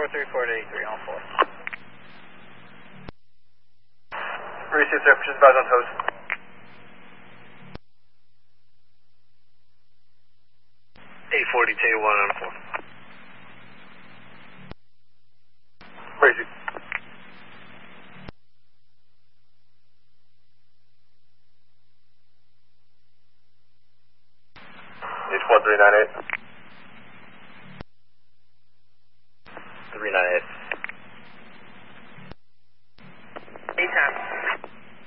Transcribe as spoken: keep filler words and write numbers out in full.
three four eight three on four. Receive temperatures about on toast. eight forty-two, one on four. Receive. It's four three nine eight. three nine eight. Eight times.